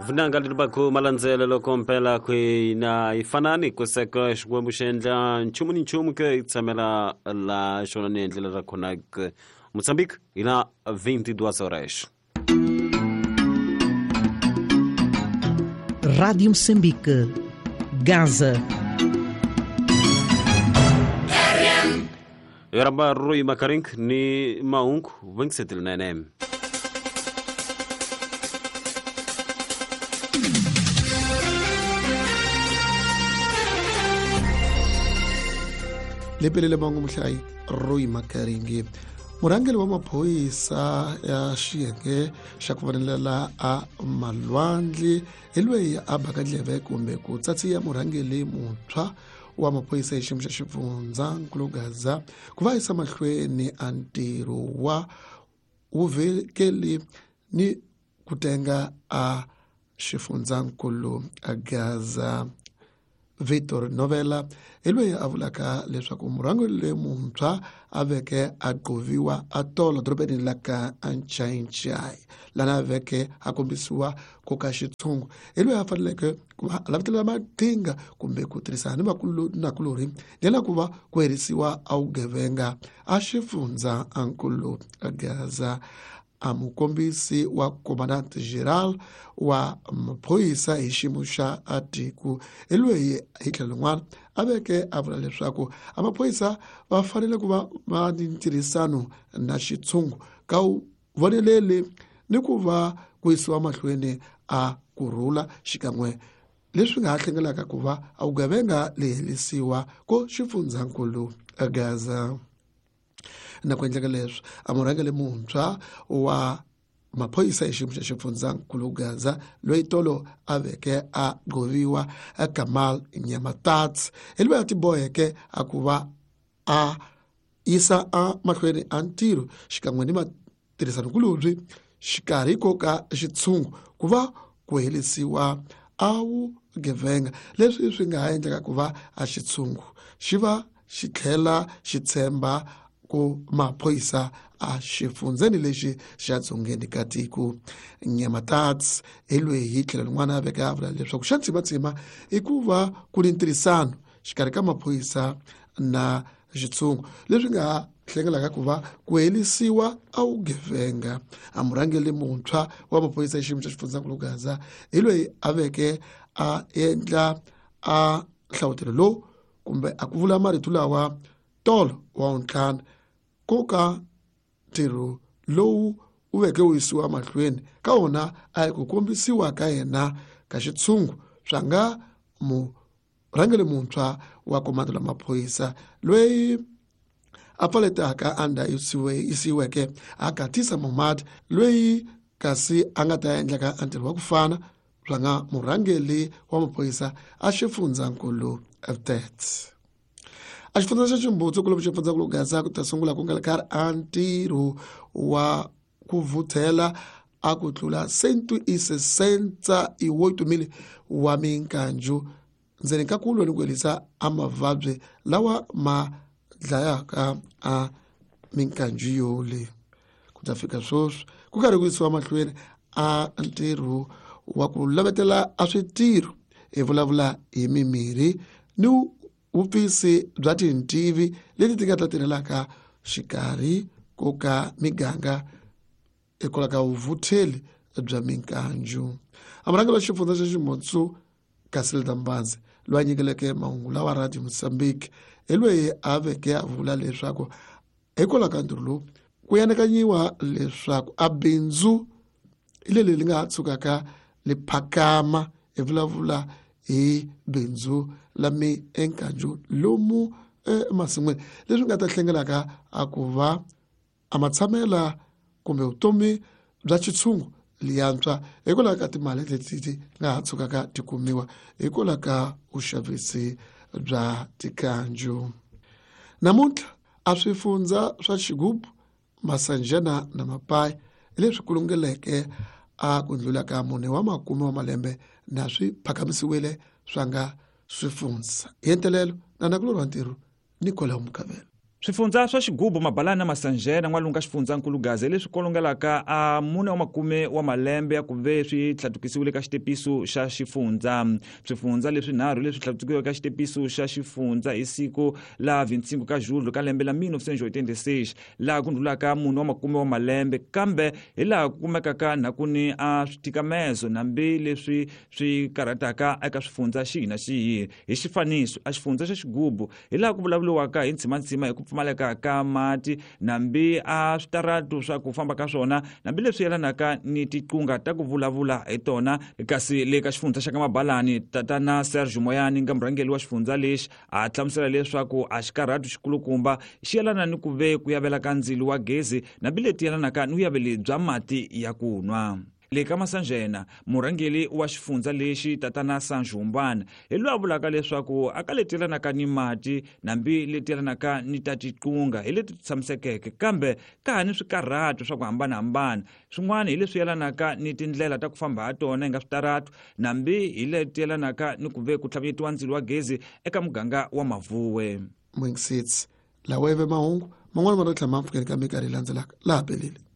Vunanga libaku malanzela lokompela kwina ifanani kuseka xikwembu xendla nchumu ni nchumu ke itsamela la xona ni endlela ra khona Moçambique ina 22 horas. Rádio Moçambique, Gaza. Yaraba Rui Makarink ni maunk 27 nm. Lepelele bangu mhlai Rui Makaringi murangeli wa maphoyisa ya xiyenge xa ku vonelela a malwandle hilweyi a baka ndleve kumbe ku tsatsiya murhangeli muntshwa wa maphoyisa hi xiyimo xa xifundzankulu Gaza ku va yisa mahlweni a ntirho wa vuvekeli ni ku tenga a xifundzankulu Gaza. Victor Novella hilweyi a vulaka leswaku murhangeli muntshwa a veke a qoviwa a tolo dorobeni la ka Anchai lana veke a kombisiwa ko ka xitshungu hilweyi a faneleke ku va lavetela maqhinga kumbe ku tirhisana ni nakulori ndlela ku va ku herisiwa a vugevenga a xifundzankulu Gaza. A mukombisi wa commandant general wa maphoyisa hi xiyimo xa tiko hilweyi hi tlhelo rin'wana a veke a vula leswaku a maphoyisa va fanele ku va va ni ntirhisano na xitshungu ka voneleli ni ku va ku yisiwa mahlweni a kurhula xikan'we leswi nga ha hlengelaka ku va a vugevenga lehelisiwa ko xifundzankulu Gaza. Na ku endleka leswi a murhangeli muntshwa wa maphoyisa hi xiyimo xa xifundzankulu Gaza loyi tolo a veke a qoviwa Kamal Nyamatats hilweyi a tiboheke a ku va a yisa a mahlweni a ntirho xikan'we ni matirhisano kulobyi xikarhi ko ka xitshungu ku va ku helisiwa a vugevenga leswi swi nga ha endleka ku va a xitshungu xi va xi tlhela xi tshemba ku maphoyisa a xifundzeni lexi xa dzongeni ka tiko. Nyamatats hilweyi hi tlhelo rin'wana a veke a vula leswaku xa tsimatsima i ku va ku ni ntirhisano xikarhi ka maphoyisa na xitshungu leswi nga ha hlengelaka ku va ku helisiwa a vugevenga. A murhangeli muntshwa wa maphoyisa hi xiyimo xa xifundzankulu Gaza hilweyi a veke a endla a nhlawutelo lowu kumbe a ku vula marito lawa tolo wa untlhanu ko ka ntirho lowu wu veke wu yisiwa mahlweni ka wona a hi ku kombisiwa ka yena ka xitshungu swa nga murhangeli muntshwa wa komando la maphoyisa loyi a pfaletaka a yisiweke a Katisa Mohammed loyi kasi a nga ta endlaka a ntirho wa ku fana swa nga murhangeli wa maphoyisa a xifundzankulu Tet. A xifundza xa Ximbutsu kulomu xifundzankulu Gaza ku ta sungula ku nga karhi a ntirho wa ku vuthela a ku tlula 168,000 wa minkanju ndzeni ka kulo ni ku helisa a mavabyi lawa ma dlayaka a minkanju yole. Ku ta fika swoswi ku karhi ku yisiwa mahlweni a ntirho wa ku lavetela a switirho hi vulavula hi mimirhi ni vupisi bya tintivi leti ti nga ta tirhelaka xikarhi ko ka miganga hikwalaho ka vuvutheli bya minkanju. A murhangeli wa xifundza xa Ximbutsu Kasilda Mbanzi loyi a nyikeleke mahungu lawa Radio Moçambique hilweyi a veke a vula leswaku hikwalaho ka ntirho lowu ku yanekanyiwa leswaku a bindzu ileli li nga ha tshukaka li phakama hi vulavula hi bindzu la enkanju lomu emasin'wini leswi nga ta hlengelaka a ku va a matshamela kumbe vutomi bya xitshungu liyantswa hikwalaho ka timali leti nga ha tshukaka ti kumiwa hikwalaho ka vuxavisi bya tikanju. Namuntlha a swifundza swa Xigubu, Masanjana na Mapai leswi kulungeleke a ku ndlula ka mune wa makume wa malembe na swi phakamisiwile swa nga swifundza. Hi entelelo na nakulorwa ntirho Nicola Mukavela. Swifunza swa Xigubu, Mabalani na Masanjena n'walungu ka xifundzankulu Gaza leswi kolongelaka a 4 wa malembe ya ku ve swi tlhatukisiwile ka xitepiso xa xifundza. Swifunza leswi 3 leswi tlhatukiweke ka xitepiso xa xifundza hi siku la 25 ka Julho ka lembe la 1986 laha ku ndlulaka 4 wa malembe, kambe hi laha ku kumekaka na kuni a switikamezo nambi leswi swi karhataka eka swifunza xihi na xihi. Hi xifaniso, a xifundza xa Xigubu hi laha ku vulavuriwaka hi ntsimantsima hi ku pfumaleka ka mati nambi a switaratu swa ku famba ka swona nambi leswi yelanaka ni tiqunga ta ku vulavula hi tona. Kasi le ka xifundza xa ka Mabalani, tatana Serge Moyani nga murhangeli wa xifundza lexi a hlamusela leswaku a xikarhatu xikulukumba xi yelana ni ku ve ku yavela ka ndzilo wa gezi nambi leti yelanaka ni vuyaveli bya mati ya ku nwa. Le ka Masanjena, murhangeli wa xifundza lexi tatana Sanjumbana hi loyi a vulaka leswaku aka leti yelanaka ni mati nambi leti yelanaka ni ta tiqunga hi leti tshamisekeke, kambe ka ha ni swikarhatu swa ku hambanahambana. Swin'wana hi leswi yelanaka ni tindlela ta ku famba ha tona hi nga switaratu nambi hi leti yelanaka ni ku ve ku tlhavanyetiwa ndzilo wa gezi eka muganga wa Mavuwe. Mwingisitsi lawa ive mahungu man'wani ma ro tlhela ma mpfukeni ka minkarhi landzelaka laha Belile.